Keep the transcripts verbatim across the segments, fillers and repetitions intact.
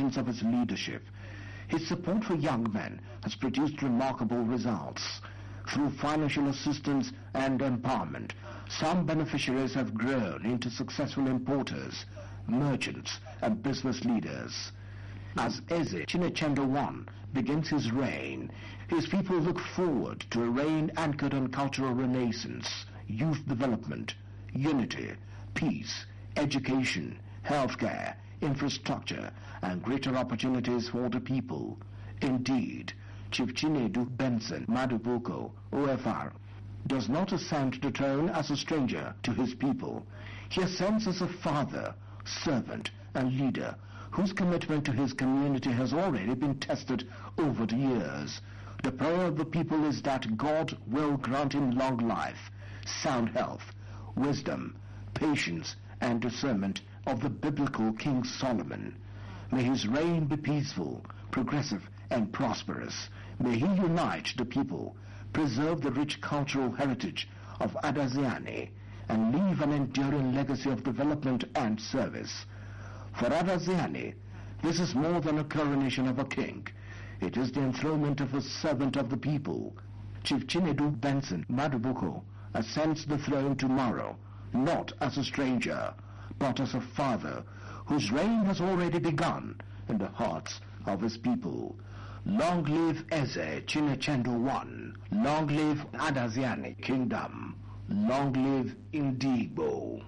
ambitions of his leadership. His support for young men has produced remarkable results. Through financial assistance and empowerment, some beneficiaries have grown into successful importers, merchants, and business leaders. As Eze Chinechendu I begins his reign, his people look forward to a reign anchored on cultural renaissance, youth development, unity, peace, education, healthcare, infrastructure, and greater opportunities for the people. Indeed, Chief Chinedu Benson Madubuko, O F R, does not ascend the throne as a stranger to his people. He ascends as a father, servant, and leader whose commitment to his community has already been tested over the years. The prayer of the people is that God will grant him long life, sound health, wisdom, patience, and discernment of the biblical King Solomon. May his reign be peaceful, progressive, and prosperous. May he unite the people, preserve the rich cultural heritage of Adaziani, and leave an enduring legacy of development and service. For Adaziani, this is more than a coronation of a king. It is the enthronement of a servant of the people. Chief Chinedu Benson Madubuko ascends the throne tomorrow, not as a stranger, but as a father whose reign has already begun in the hearts of his people. Long live Eze Chinechendu I. Long live Adaziani Kingdom. Long live Indigbo.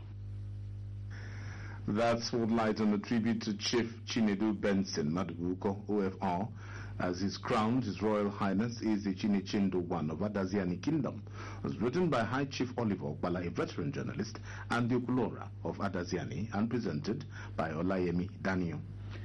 That's what light on the tribute to Chief Chinedu Benson Madubuko, O F R, as his crowned His Royal Highness Eze Chinechendu I of Adaziani Kingdom, was written by High Chief Oliver Okpala, a veteran journalist, and the Okulora of Adaziani, and presented by Olayemi Daniel.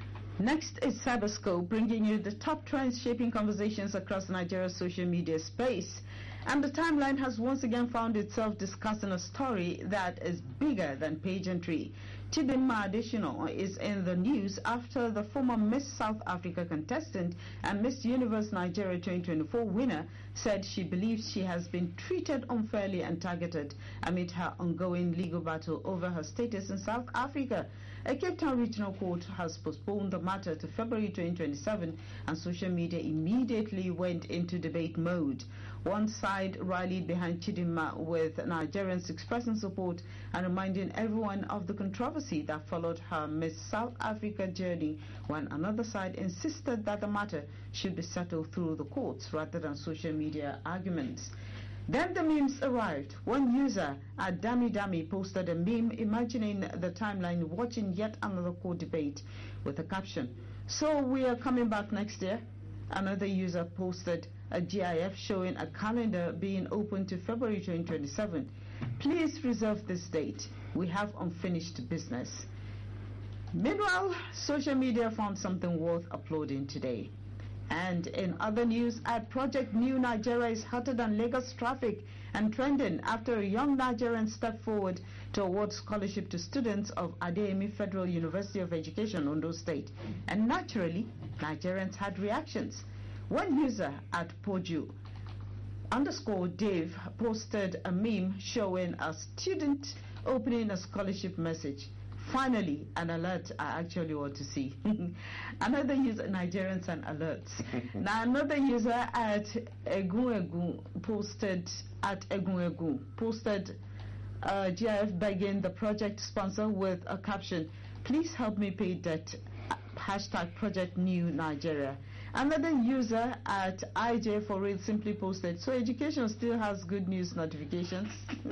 Next is Cyberscope, bringing you the top trends shaping conversations across Nigeria's social media space. And the timeline has once again found itself discussing a story that is bigger than pageantry. Chidinma Adesina is in the news after the former Miss South Africa contestant and Miss Universe Nigeria twenty twenty-four winner said she believes she has been treated unfairly and targeted amid her ongoing legal battle over her status in South Africa. A Cape Town regional court has postponed the matter to February twenty twenty-seven, and social media immediately went into debate mode. One side rallied behind Chidinma, with Nigerians expressing support and reminding everyone of the controversy that followed her Miss South Africa journey, when another side insisted that the matter should be settled through the courts rather than social media arguments. Then the memes arrived. One user at Dami Dami posted a meme imagining the timeline watching yet another court debate with a caption, "So we are coming back next year." Another user posted a GIF showing a calendar being open to February twenty twenty-seven. "Please reserve this date. We have unfinished business." Meanwhile, social media found something worth applauding today. And in other news, at Project New Nigeria is hotter than Lagos traffic and trending after a young Nigerian stepped forward to award scholarship to students of Adeyemi Federal University of Education, Ondo State. And naturally, Nigerians had reactions. One user at Poju underscore Dave posted a meme showing a student opening a scholarship message. Finally, an alert I actually want to see. Another user, Nigerians and alerts. Now, another user at Egun Egun posted, at Egun Egun posted a GIF begging the project sponsor with a caption, "Please help me pay debt." Hashtag Project New Nigeria. Another user at I J for Real simply posted, "So education still has good news notifications."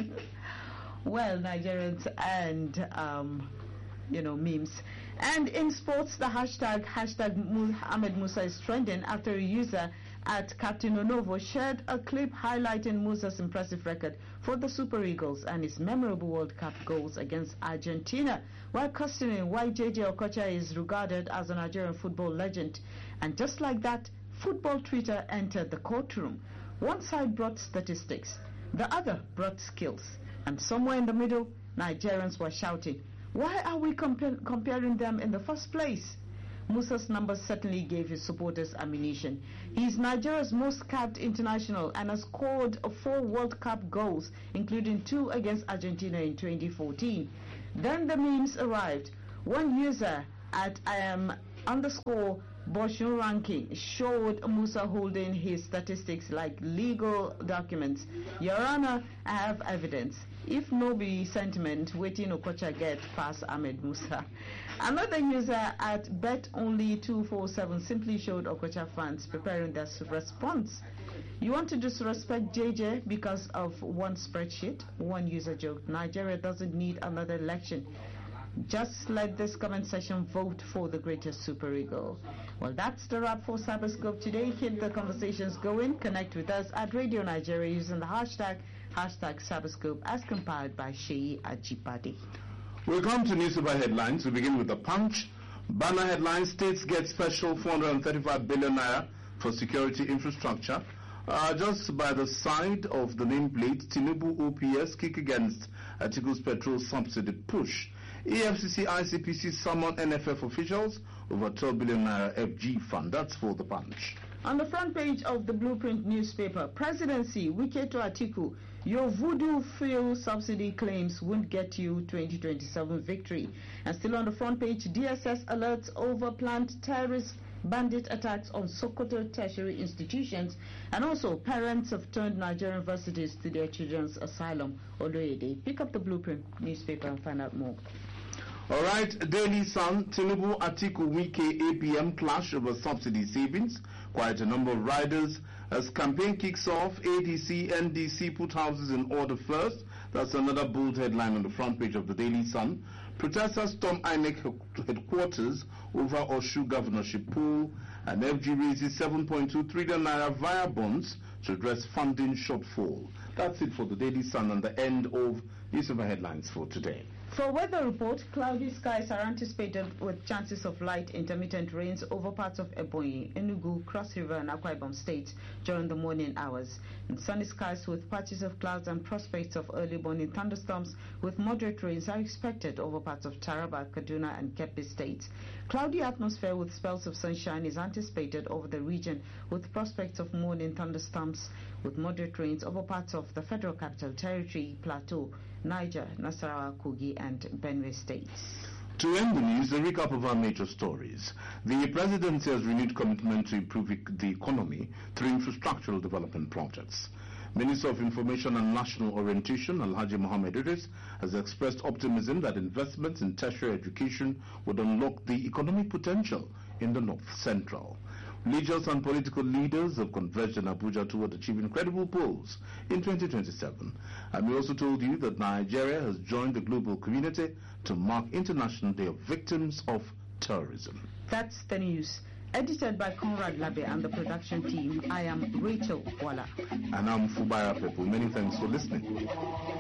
Well, Nigerians and um, you know, memes. And in sports, the hashtag hashtag Ahmed Musa is trending after a user at Captain Onovo shared a clip highlighting Musa's impressive record for the Super Eagles and his memorable World Cup goals against Argentina, while questioning why J J Okocha is regarded as a Nigerian football legend. And just like that, football Twitter entered the courtroom. One side brought statistics, the other brought skills, and somewhere in the middle, Nigerians were shouting, "Why are we compa comparing them in the first place?" Musa's numbers certainly gave his supporters ammunition. He is Nigeria's most capped international and has scored four World Cup goals, including two against Argentina in twenty fourteen. Then the memes arrived. One user at I am underscore Boshun ranking showed Musa holding his statistics like legal documents. Your Honor, I have evidence. If no be sentiment, waiting Okocha get past Ahmed Musa. Another user at bet only two four seven simply showed Okocha fans preparing their response. You want to disrespect J J because of one spreadsheet? One user joked, Nigeria doesn't need another election. Just let this comment section vote for the greatest super ego. Well, that's the wrap for Cyberscope today. Keep the conversations going. Connect with us at Radio Nigeria using the hashtag, hashtag Cyberscope as compiled by Sheyi Ajibade. We'll come to newspaper headlines. We begin with the Punch. Banner headline, states get special four hundred thirty-five billion naira for security infrastructure. Uh, just by the side of the nameplate, Tinubu O P S kick against Atiku's petrol subsidy push. E F C C I C P C summon N F F officials over twelve billion naira F G fund. That's for the Punch. On the front page of the Blueprint newspaper, Presidency, Wike to Atiku, your voodoo fuel subsidy claims won't get you twenty twenty-seven victory. And still on the front page, D S S alerts over planned terrorist bandit attacks on Sokoto tertiary institutions, and also parents have turned Nigerian universities to their children's asylum. Oloyede, pick up the Blueprint newspaper and find out more. All right, Daily Sun, Tinubu, Atiku, Wike, A P M clash over subsidy savings. Quite a number of riders. As campaign kicks off, A D C, N D C put houses in order first. That's another bold headline on the front page of the Daily Sun. Protesters storm I N E C headquarters over Oshu governorship pool, and F G raises seven point two trillion naira via bonds to address funding shortfall. That's it for the Daily Sun and the end of newspaper headlines for today. For weather report, cloudy skies are anticipated with chances of light intermittent rains over parts of Ebonyi, Enugu, Cross River and Akwa Ibom states during the morning hours. And sunny skies with patches of clouds and prospects of early morning thunderstorms with moderate rains are expected over parts of Taraba, Kaduna and Kebbi states. Cloudy atmosphere with spells of sunshine is anticipated over the region with prospects of morning thunderstorms with moderate rains over parts of the Federal Capital Territory, Plateau, Niger, Nasarawa, Kogi and Benue states. To end the news, a recap of our major stories. The presidency has renewed commitment to improve the economy through infrastructural development projects. Minister of Information and National Orientation, Alhaji Mohammed Idris, has expressed optimism that investments in tertiary education would unlock the economic potential in the North Central. Religious and political leaders have converged in Abuja toward achieving credible polls in twenty twenty-seven. And we also told you that Nigeria has joined the global community to mark International Day of Victims of Terrorism. That's the news. Edited by Conrad Labe and the production team, I am Rachel Walla. And I'm Fubara Pepu. Many thanks for listening.